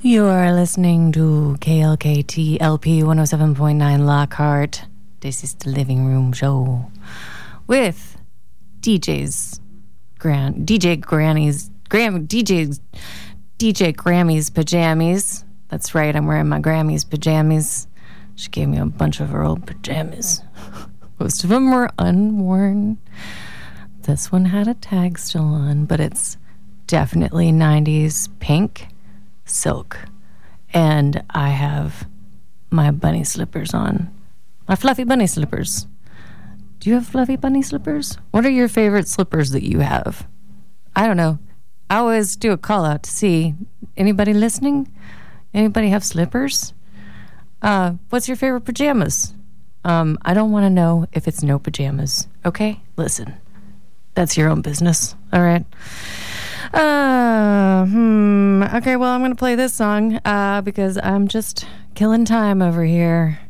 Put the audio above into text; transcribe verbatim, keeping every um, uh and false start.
You are listening to K L K T L P one oh seven point nine Lockhart. This is the Living Room Show with D J's Gran D J Granny's Gram D J D J Grammy's pajamas. That's right, I'm wearing my Grammy's pajamas. She gave me a bunch of her old pajamas. Most of them were unworn. This one had a tag still on, but it's definitely nineties pink silk. And I have my bunny slippers on. My fluffy bunny slippers. Do you have fluffy bunny slippers? What are your favorite slippers that you have? I don't know. I always do a call out to see anybody listening. Anybody have slippers? Uh, what's your favorite pajamas? Um, I don't want to know if it's no pajamas. Okay? Listen. That's your own business. All right? Uh, hmm. Okay, well, I'm going to play this song uh, because I'm just killing time over here.